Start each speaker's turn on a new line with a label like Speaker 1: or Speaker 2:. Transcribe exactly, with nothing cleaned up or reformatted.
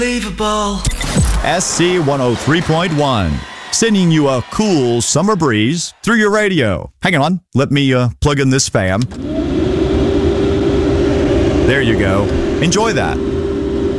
Speaker 1: S C one oh three point one, sending you a cool summer breeze through your radio. Hang on, let me uh, plug in this fan. There you go. Enjoy that.